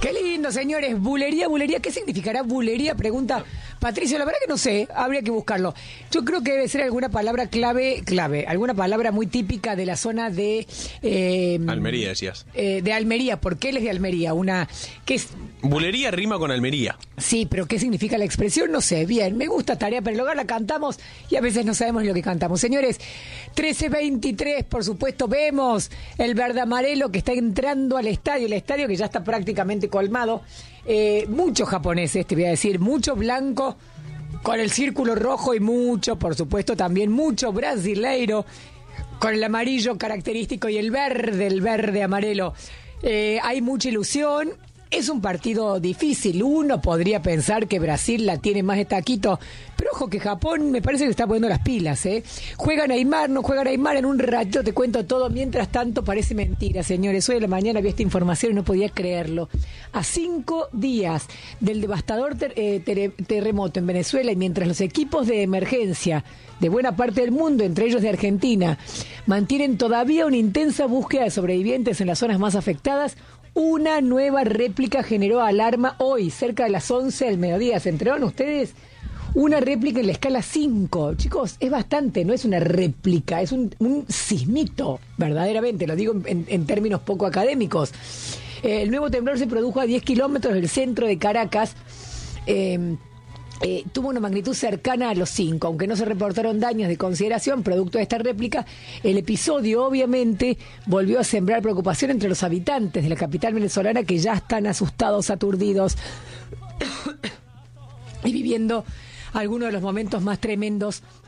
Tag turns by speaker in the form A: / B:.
A: Qué lindo, señores. Bulería, bulería. ¿Qué significará bulería? Pregunta Patricio. La verdad que no sé. Habría que buscarlo. Yo creo que debe ser alguna palabra clave. Alguna palabra muy típica de la zona de...
B: Almería, decías.
A: De Almería. ¿Por qué él es de Almería? ¿Qué es?
B: Bulería rima con Almería.
A: Sí, pero ¿qué significa la expresión? No sé. Bien, me gusta Tarea para el Hogar. La cantamos y a veces no sabemos lo que cantamos. Señores, 13:23, por supuesto, vemos el verde amarelo que está entrando al estadio. El estadio que ya está prácticamente colmado. Muchos japoneses, te voy a decir, mucho blanco con el círculo rojo y mucho, por supuesto, también mucho brasileiro con el amarillo característico y el verde amarelo. Hay mucha ilusión. Es un partido difícil. Uno podría pensar que Brasil la tiene más de taquito, pero ojo que Japón me parece que está poniendo las pilas, ¿eh? Juega Neymar, no juega Neymar, en un ratito te cuento todo. Mientras tanto parece mentira, señores. Hoy de la mañana vi esta información y no podía creerlo. A 5 días del devastador terremoto en Venezuela, y mientras los equipos de emergencia de buena parte del mundo, entre ellos de Argentina, mantienen todavía una intensa búsqueda de sobrevivientes en las zonas más afectadas, una nueva réplica generó alarma hoy, cerca de las 11 del mediodía. ¿Se enteraron ustedes? Una réplica en la escala 5. Chicos, es bastante, no es una réplica, es un sismito, verdaderamente, lo digo en términos poco académicos. El nuevo temblor se produjo a 10 kilómetros del centro de Caracas. Tuvo una magnitud cercana a los 5, aunque no se reportaron daños de consideración producto de esta réplica. El episodio obviamente volvió a sembrar preocupación entre los habitantes de la capital venezolana, que ya están asustados, aturdidos y viviendo algunos de los momentos más tremendos